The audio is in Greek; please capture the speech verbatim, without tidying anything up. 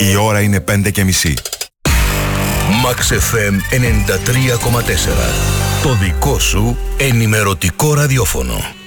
Η ώρα είναι πέντε και μισή. Max εφ εμ ενενήντα τρία κόμμα τέσσερα. Το δικό σου ενημερωτικό ραδιόφωνο.